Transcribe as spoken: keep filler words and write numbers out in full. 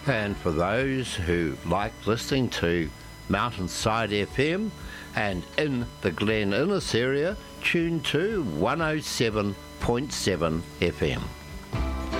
And for those who like listening to Mountainside F M and in the Glen Innes area, tune to one oh seven point seven F M.